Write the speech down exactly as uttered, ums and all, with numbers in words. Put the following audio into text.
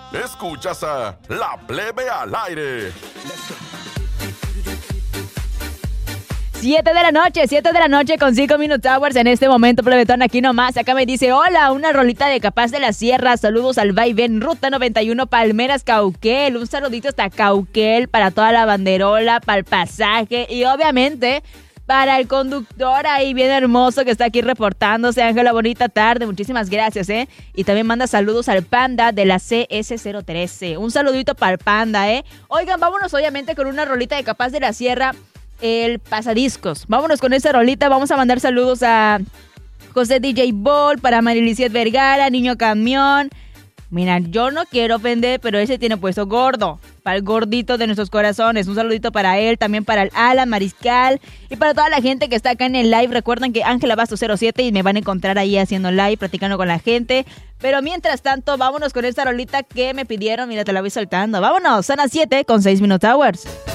Escuchas a La Plebe al aire. Siete de la noche, siete de la noche con cinco Minute Hours en este momento, plebetón, aquí nomás. Acá me dice, hola, una rolita de Capaz de la Sierra. Saludos al vaivén, Ruta noventa y uno, Palmeras, Cauquel. Un saludito hasta Cauquel para toda la banderola, para el pasaje y obviamente para el conductor ahí bien hermoso que está aquí reportándose. Ángela, bonita tarde, muchísimas gracias, ¿eh? Y también manda saludos al Panda de la C S cero trece. Un saludito para el Panda, ¿eh? Oigan, vámonos obviamente con una rolita de Capaz de la Sierra, el Pasadiscos. Vámonos con esa rolita. Vamos a mandar saludos a José D J Ball, para Mariliciet Vergara, Niño Camión. Mira, yo no quiero ofender, pero ese tiene puesto gordo, para el gordito de nuestros corazones. Un saludito para él, también para el Alan Mariscal y para toda la gente que está acá en el live. Recuerden que Ángela Basto cero siete y me van a encontrar ahí haciendo live, platicando con la gente. Pero mientras tanto, vámonos con esta rolita que me pidieron. Mira, te la voy soltando. Vámonos, son las siete con seis Minute Hours.